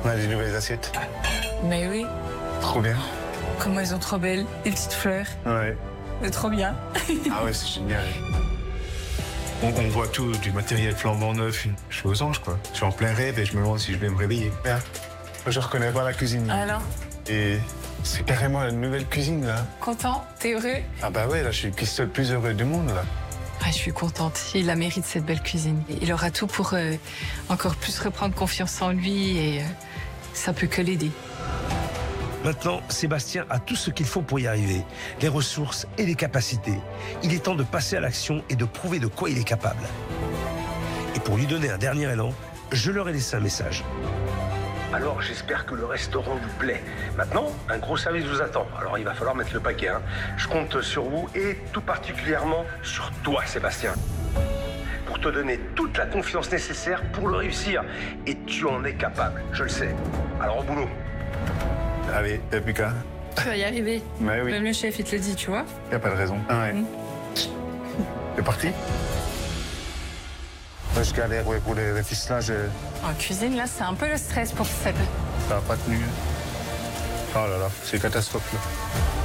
On a des nouvelles assiettes. Mais oui, Trop bien. comment elles sont trop belles, les petites fleurs. Ouais. C'est trop bien. Ah ouais, c'est génial. On voit tout, du matériel flambant neuf. Je suis aux anges, quoi. Je suis en plein rêve et je me demande si je vais me réveiller. Bien. Moi, je reconnais pas la cuisine. Alors, Et c'est carrément la nouvelle cuisine, là. content? T'es heureux? Ah bah ouais, là, je suis le plus heureux du monde, là. Ah, je suis contente. Il la mérite, cette belle cuisine. Il aura tout pour encore plus reprendre confiance en lui et ça peut que l'aider. Maintenant, Sébastien a tout ce qu'il faut pour y arriver, les ressources et les capacités. Il est temps de passer à l'action et de prouver de quoi il est capable. Et pour lui donner un dernier élan, je leur ai laissé un message. Alors, j'espère que le restaurant vous plaît. Maintenant, un gros service vous attend. Alors, il va falloir mettre le paquet, hein. Je compte sur vous et tout particulièrement sur toi, Sébastien, pour te donner toute la confiance nécessaire pour le réussir. Et tu en es capable, je le sais. Alors, au boulot. Allez, y'a plus qu'à. Tu vas y arriver. Ouais, oui. Même le chef, il te le dit, tu vois. Y'a pas de raison. Ah ouais. C'est parti. Moi, je galère ouais, pour les ficelages. En cuisine, là, c'est un peu le stress pour Seb. Ça n'a pas tenu. Oh là là, c'est catastrophe, là.